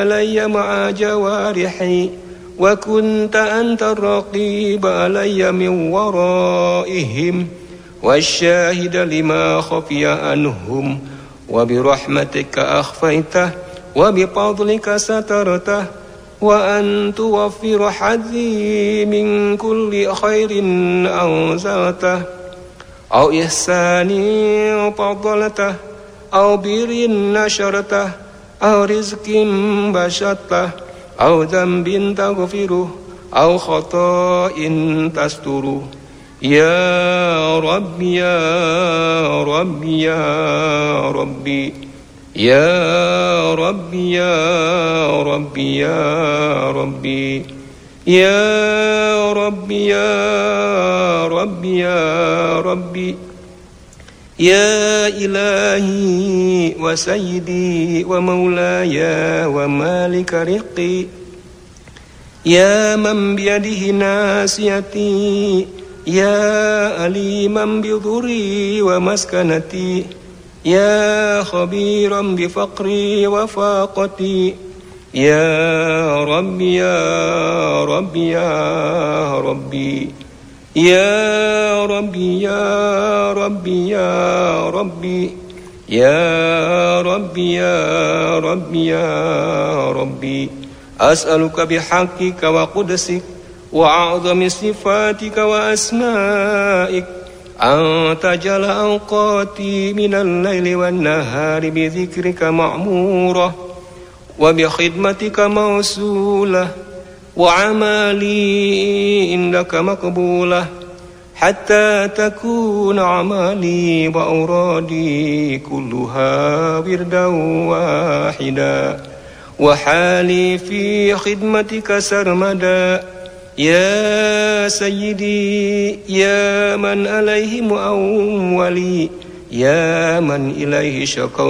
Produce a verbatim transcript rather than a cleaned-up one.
علي مع جوارحي وكنت أنت الرقيب علي من ورائهم والشاهد لما خفي عنهم وبرحمتك أخفيته وبفضلك سترته وأن توفر حظي من كل خير أنزلته أو إحسان فضلته أو بر نشرته أو رزق بسطته أو ذنب تغفره أو خطأ تستره يا ربي يا ربي يا ربي يا ربي يا ربي يا ربي يا ربي يا ربي يا ربي يا إلهي وسيدي ومولاي ومالك رقي يا من بيده ناسيتي يا أليما بضري ومسكنتي يا خبيرا بفقري وفاقتي يا ربي يا ربي يا ربي يا ربي يا ربي يا ربي يا ربي يا ربي يا ربي أسألك بحقك وقدسك وأعظم صفاتك وأسمائك أن تجعل أوقاتي من الليل والنهار بذكرك معمورة وبخدمتك موصولة وعمالي عندك مقبولة حتى تكون أعمالي وأورادي كلها وردا واحدا وحالي في خدمتك سرمدا يا سيدي يا من عليه مؤولي يا من إليه شكوت